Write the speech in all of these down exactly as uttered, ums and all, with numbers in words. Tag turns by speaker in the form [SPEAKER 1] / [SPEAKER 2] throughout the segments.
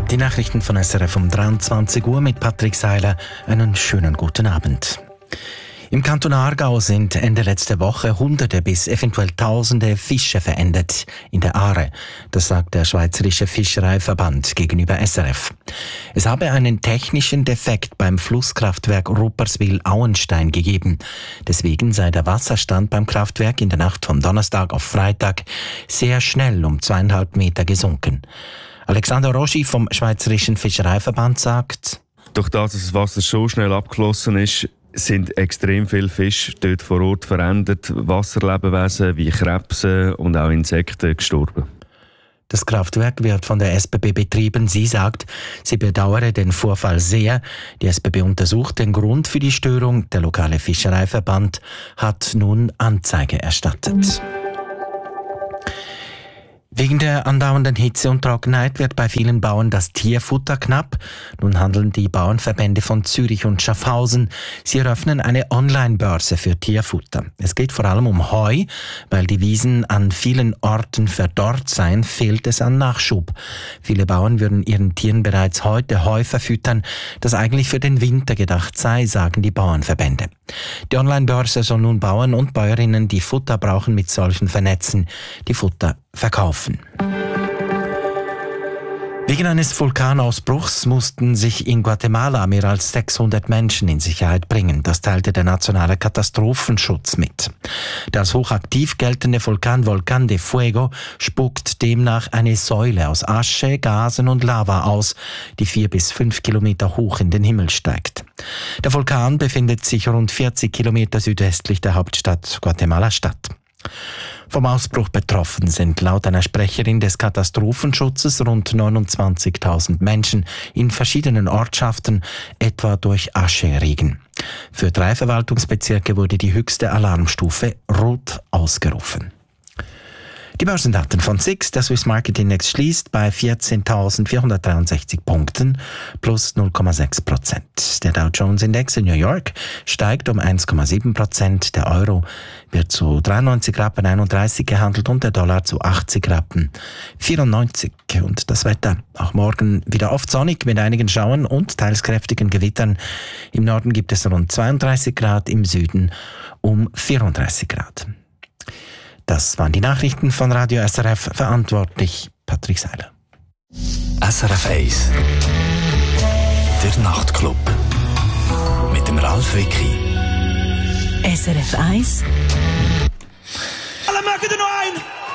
[SPEAKER 1] Die Nachrichten von S R F um dreiundzwanzig Uhr mit Patrick Seiler. Einen schönen guten Abend. Im Kanton Aargau sind Ende letzte Woche Hunderte bis eventuell Tausende Fische verendet in der Aare. Das sagt der Schweizerische Fischereiverband gegenüber S R F. Es habe einen technischen Defekt beim Flusskraftwerk Rupperswil-Auenstein gegeben. Deswegen sei der Wasserstand beim Kraftwerk in der Nacht von Donnerstag auf Freitag sehr schnell um zweieinhalb Meter gesunken. Alexander Roschi vom Schweizerischen Fischereiverband sagt:
[SPEAKER 2] Durch das, dass das Wasser so schnell abgeflossen ist, sind extrem viele Fische dort vor Ort verändert. Wasserlebewesen wie Krebse und auch Insekten gestorben.
[SPEAKER 1] Das Kraftwerk wird von der S B B betrieben. Sie sagt, sie bedauere den Vorfall sehr. Die S B B untersucht den Grund für die Störung. Der lokale Fischereiverband hat nun Anzeige erstattet. Wegen der andauernden Hitze und Trockenheit wird bei vielen Bauern das Tierfutter knapp. Nun handeln die Bauernverbände von Zürich und Schaffhausen. Sie eröffnen eine Online-Börse für Tierfutter. Es geht vor allem um Heu. Weil die Wiesen an vielen Orten verdorrt seien, fehlt es an Nachschub. Viele Bauern würden ihren Tieren bereits heute Heu verfüttern, das eigentlich für den Winter gedacht sei, sagen die Bauernverbände. Die Online-Börse soll nun Bauern und Bäuerinnen, die Futter brauchen, mit solchen vernetzen, die Futter verkaufen. Wegen eines Vulkanausbruchs mussten sich in Guatemala mehr als sechshundert Menschen in Sicherheit bringen. Das teilte der nationale Katastrophenschutz mit. Der als hochaktiv geltende Vulkan Volcán de Fuego spuckt demnach eine Säule aus Asche, Gasen und Lava aus, die vier bis fünf Kilometer hoch in den Himmel steigt. Der Vulkan befindet sich rund vierzig Kilometer südöstlich der Hauptstadt Guatemala-Stadt. Vom Ausbruch betroffen sind laut einer Sprecherin des Katastrophenschutzes rund neunundzwanzigtausend Menschen in verschiedenen Ortschaften, etwa durch Ascheregen. Für drei Verwaltungsbezirke wurde die höchste Alarmstufe Rot ausgerufen. Die Börsendaten von S I X, der Swiss Market Index, schließt bei vierzehntausendvierhundertdreiundsechzig Punkten plus null Komma sechs Prozent. Der Dow Jones Index in New York steigt um eins Komma sieben Prozent. Der Euro wird zu dreiundneunzig Rappen einunddreißig gehandelt und der Dollar zu achtzig Rappen vierundneunzig. Und das Wetter, auch morgen wieder oft sonnig mit einigen Schauern und teils kräftigen Gewittern. Im Norden gibt es rund zweiunddreißig Grad, im Süden um vierunddreißig Grad. Das waren die Nachrichten von Radio S R F, verantwortlich Patrick Seiler.
[SPEAKER 3] S R F eins Der Nachtclub mit dem Ralf Wicki.
[SPEAKER 4] S R F eins
[SPEAKER 5] Alle mögen noch ein?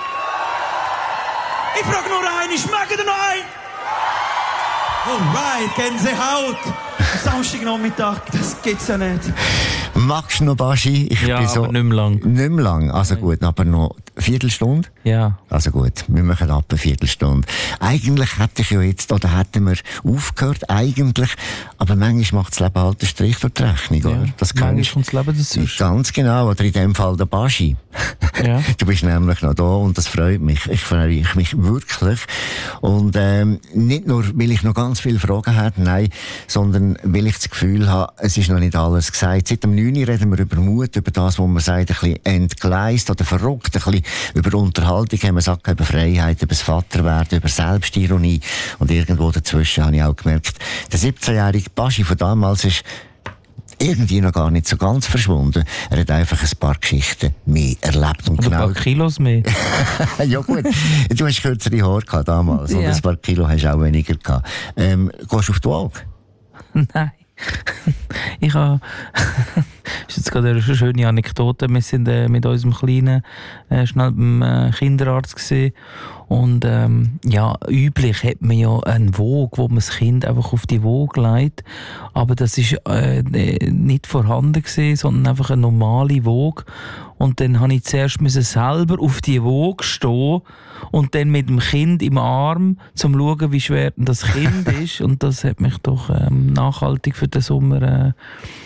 [SPEAKER 5] Ich frage nur einen, ich möge noch ein? Alright, Gänsehaut. Samstagnachmittag, das gibt's ja nicht.
[SPEAKER 6] Magst du noch, Baschi? Ich
[SPEAKER 7] ja,
[SPEAKER 6] bin so
[SPEAKER 7] aber nicht mehr lang.
[SPEAKER 6] Nicht mehr lang, also gut, aber noch eine Viertelstunde?
[SPEAKER 7] Ja.
[SPEAKER 6] Also gut, wir machen ab eine Viertelstunde. Eigentlich hätte ich ja jetzt, oder hätten wir aufgehört, eigentlich, aber manchmal macht das Leben halt einen Strich durch die Rechnung,
[SPEAKER 7] Ja,
[SPEAKER 6] oder? Das
[SPEAKER 7] manchmal kommt das Leben dazu.
[SPEAKER 6] Ganz genau, oder in dem Fall der Baschi.
[SPEAKER 7] Ja.
[SPEAKER 6] Du bist nämlich noch da und das freut mich. Ich freue mich wirklich. Und ähm, nicht nur, weil ich noch ganz viele Fragen habe, nein, sondern weil ich das Gefühl habe, es ist noch nicht alles gesagt. Seit dem neun Uhr reden wir über Mut, über das, was man sagt, ein bisschen entgleist oder verrückt, ein bisschen über Unterhaltung, haben wir gesagt, über Freiheit, über das Vaterwerden, über Selbstironie. Und irgendwo dazwischen habe ich auch gemerkt, der siebzehnjährige Baschi von damals ist irgendwie noch gar nicht so ganz verschwunden. Er hat einfach ein paar Geschichten mehr erlebt. Und,
[SPEAKER 7] und
[SPEAKER 6] genau
[SPEAKER 7] ein paar Kilos mehr.
[SPEAKER 6] Ja gut, du hast kürzere Haare gehabt damals, ja. Und ein paar Kilo hast du auch weniger gehabt. Ähm, gehst du auf die Waage?
[SPEAKER 7] Nein. Ich habe, das ist jetzt gerade eine schöne Anekdote. Wir sind äh, mit unserem Kleinen äh, schnell beim äh, Kinderarzt gesehen. Und ähm, ja, üblich hat man ja einen Waage, wo man das Kind einfach auf die Waage legt. Aber das ist äh, nicht vorhanden gewesen, sondern einfach eine normale Waage. Und dann habe ich zuerst müssen selber auf die Waage stehen und dann mit dem Kind im Arm, zum zu schauen, wie schwer das Kind ist. Und das hat mich doch ähm, nachhaltig für den Sommer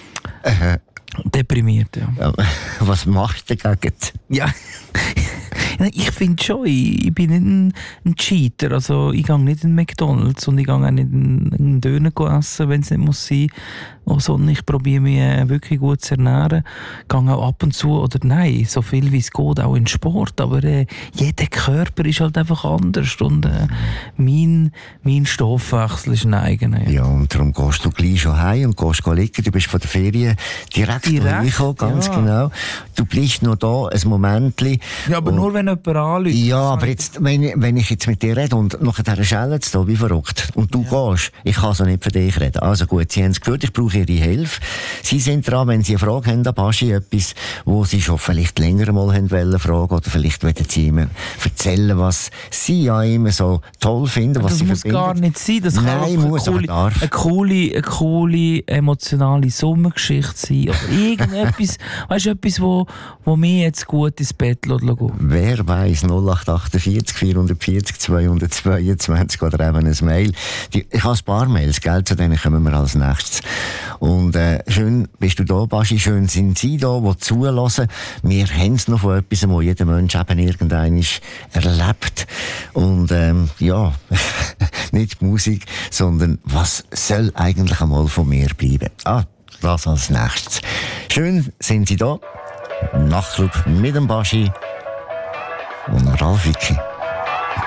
[SPEAKER 7] äh, deprimiert. Ja.
[SPEAKER 6] Ja, was machst du dagegen?
[SPEAKER 7] Ja, Ich finde schon, ich, ich bin nicht ein, ein Cheater. Also ich gehe nicht in McDonalds und ich gehe auch nicht in einen Döner essen, wenn es nicht muss sein. Also, ich probiere mich wirklich gut zu ernähren. Ich gehe auch ab und zu, oder nein, so viel wie es geht, auch in Sport. Aber äh, jeder Körper ist halt einfach anders. Und äh, mein, mein Stoffwechsel ist ein eigener.
[SPEAKER 6] Ja, und darum gehst du gleich schon heim und gehst liegen. Du bist von der Ferien direkt, direkt reingekommen, ganz ja. genau. Du bleibst noch da ein Momentchen.
[SPEAKER 7] Ja, aber und, nur wenn jemand anruft.
[SPEAKER 6] Ja, aber jetzt, wenn, wenn ich jetzt mit dir rede und nachher schellen sie da wie verrückt und du ja. gehst, ich kann so nicht für dich reden. Also gut, Sie haben es gehört, ich brauche Ihre Hilfe. Sie sind dran, wenn Sie eine Frage haben, Baschi, etwas, wo Sie schon vielleicht länger mal haben wollen fragen, oder vielleicht wollen Sie ihm erzählen, was Sie ja immer so toll finden, was
[SPEAKER 7] das
[SPEAKER 6] Sie
[SPEAKER 7] muss
[SPEAKER 6] verbindet.
[SPEAKER 7] gar nicht sein. Das
[SPEAKER 6] Nein,
[SPEAKER 7] kann
[SPEAKER 6] muss,
[SPEAKER 7] eine, coole,
[SPEAKER 6] aber darf.
[SPEAKER 7] eine coole, eine coole, emotionale Sommergeschichte sein. Oder irgendetwas, weißt du, etwas, wo, wo mir jetzt gut ins Bett gehen.
[SPEAKER 6] Wer weiss, null acht achtundvierzig vierhundertvierzig zweihundertzweiundzwanzig oder eben ein Mail. Die, ich habe ein paar Mails, gell, zu denen kommen wir als nächstes. Und äh, schön bist du da, Baschi, schön sind Sie da, die zulassen. Wir haben es noch von etwas, wo jeder Mensch eben irgendein erlebt. Und ähm, ja, nicht die Musik, sondern was soll eigentlich einmal von mir bleiben? Ah, das als nächstes. Schön sind Sie da. Nachtclub mit dem Baschi und Ralf Wicki.